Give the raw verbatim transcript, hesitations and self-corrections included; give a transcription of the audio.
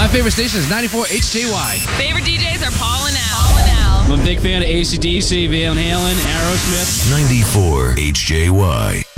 My favorite station is ninety-four H J Y. Favorite D Js are Paul and Al. Paul and Al. I'm a big fan of A C D C, Van Halen, Aerosmith. ninety-four H J Y.